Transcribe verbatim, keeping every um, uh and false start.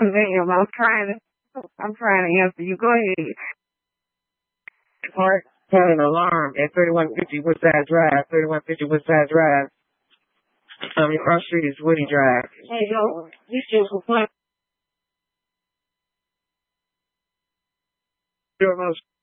Ma'am, I'm trying to, I'm trying to answer you. Go ahead. Park had an alarm at thirty-one fifty Woodside Drive, thirty-one fifty Woodside Drive. Um, across the street is Woody Drive. Hey, yo, you still complain?